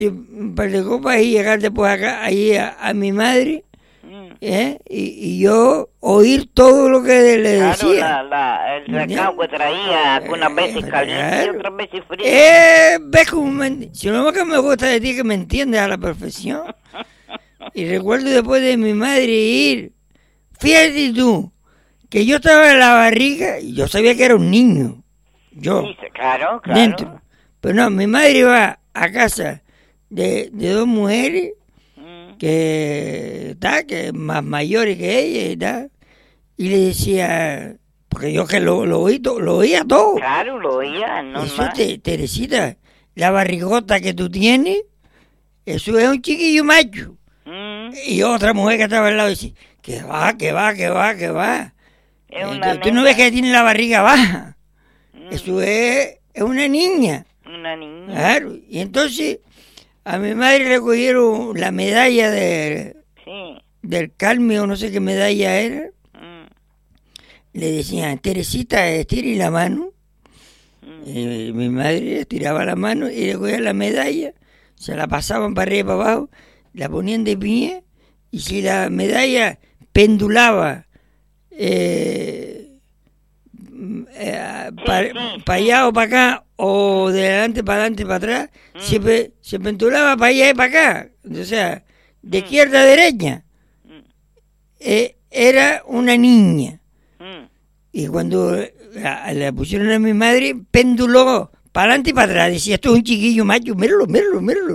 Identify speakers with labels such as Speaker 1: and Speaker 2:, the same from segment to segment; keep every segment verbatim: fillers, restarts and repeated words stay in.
Speaker 1: y un par de copas y llegar después acá, ahí a, a mi madre, mm. ¿eh? y, y yo oír todo lo que le
Speaker 2: claro,
Speaker 1: decía.
Speaker 2: La, la, el recado que traía, algunas veces
Speaker 1: eh,
Speaker 2: caliente y otras veces frío.
Speaker 1: Eh, ¿Ves cómo me, si lo que me gusta de ti es que me entiendes a la perfección? Y recuerdo después de mi madre ir, fíjate tú, que yo estaba en la barriga y yo sabía que era un niño. Yo,
Speaker 2: sí, claro, claro.
Speaker 1: Dentro. Pero no, mi madre iba a casa de, de dos mujeres mm. que, ta, que más mayores que ella y tal, y le decía, porque yo que lo, lo, oí, lo oía todo.
Speaker 2: Claro, lo oía, no
Speaker 1: eso te, Teresita, la barrigota que tú tienes, eso es un chiquillo macho. Mm. Y otra mujer que estaba al lado decía, que va, que va, que va, que va. Entonces, tú no ves que tiene la barriga baja. Mm. Eso es, es una niña.
Speaker 2: Una niña.
Speaker 1: Claro. Y entonces a mi madre le cogieron la medalla de, sí. del Carmen, o no sé qué medalla era. Mm. Le decían, Teresita, estire la mano. Mm. Y mi madre estiraba la mano y le cogían la medalla, se la pasaban para arriba y para abajo, la ponían de pie, y si la medalla pendulaba eh, eh, para sí, sí, pa allá o para acá, o de adelante para adelante para atrás, mm. se, se pendulaba para allá y para acá, o sea, de mm. izquierda a derecha. Mm. Eh, era una niña. Mm. Y cuando la, la pusieron a mi madre, penduló para adelante y para atrás. Decía, esto es un chiquillo macho, míralo, míralo, míralo.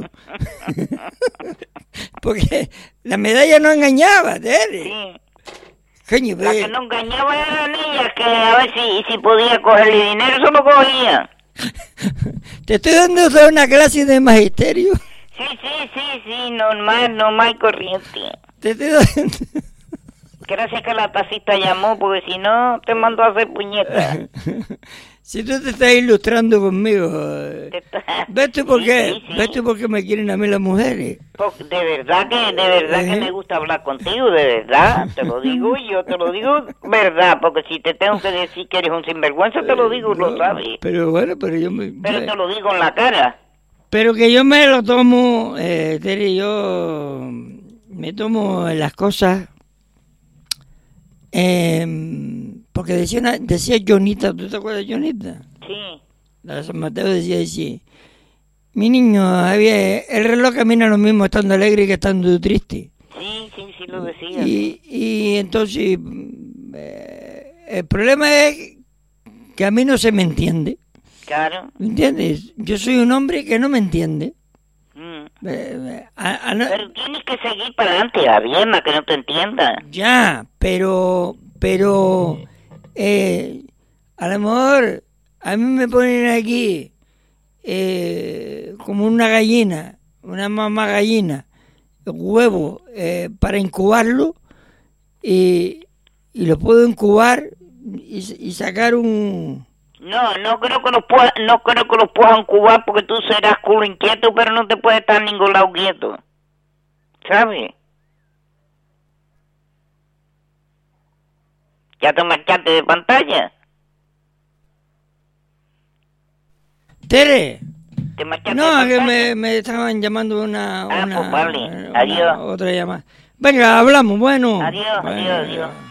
Speaker 1: Porque la medalla no engañaba, ¿eh?
Speaker 2: Sí.
Speaker 1: Coño,
Speaker 2: la que no engañaba era la niña, que a ver si, si podía cogerle dinero, eso lo cogía.
Speaker 1: Te estoy dando toda una clase de magisterio.
Speaker 2: Sí, sí, sí, sí, normal, normal, corriente.
Speaker 1: Te estoy dando...
Speaker 2: Gracias que la tacita llamó, porque si no, te mando a hacer puñetas.
Speaker 1: Si tú te estás ilustrando conmigo, está... ¿ves tú por qué? Sí, sí, sí. ¿Ves tú por qué me quieren a mí las mujeres?
Speaker 2: Porque de verdad que, de verdad ¿Eh? que me gusta hablar contigo, de verdad, te lo digo, yo te lo digo, verdad, porque si te tengo que decir que eres un sinvergüenza, te lo digo, no, lo sabes.
Speaker 1: Pero bueno, pero yo me...
Speaker 2: Pero te lo digo en la cara.
Speaker 1: Pero que yo me lo tomo, eh, Tere, yo me tomo las cosas... Eh, porque decía, una, decía Jonita, ¿tú te acuerdas de Jonita?
Speaker 2: Sí.
Speaker 1: La San Mateo decía así, mi niño, había, el reloj camina lo mismo estando alegre que estando triste.
Speaker 2: Sí, sí, sí lo decía.
Speaker 1: Y, y entonces, eh, el problema es que a mí no se me entiende.
Speaker 2: Claro.
Speaker 1: ¿Me entiendes? Yo soy un hombre que no me entiende.
Speaker 2: Mm.
Speaker 1: Eh, a, a, no...
Speaker 2: Pero tienes que seguir para adelante, Ariema, que no te entienda.
Speaker 1: Ya, pero, pero, eh, a lo mejor a mí me ponen aquí eh, como una gallina, una mamá gallina, huevo eh, para incubarlo y, y lo puedo incubar y, y sacar un...
Speaker 2: No, no creo que los pueda, no creo que los puedan incubar porque tú serás culo inquieto, pero no te puedes estar en ningún lado quieto. ¿Sabes? ¿Ya te marchaste de pantalla?
Speaker 1: Tere.
Speaker 2: ¿Te marchaste
Speaker 1: no,
Speaker 2: de pantalla?
Speaker 1: que me, me estaban llamando una,
Speaker 2: ah,
Speaker 1: una,
Speaker 2: pues vale.
Speaker 1: una
Speaker 2: Adiós.
Speaker 1: otra llamada. Venga, hablamos, bueno.
Speaker 2: Adiós,
Speaker 1: bueno,
Speaker 2: adiós, adiós.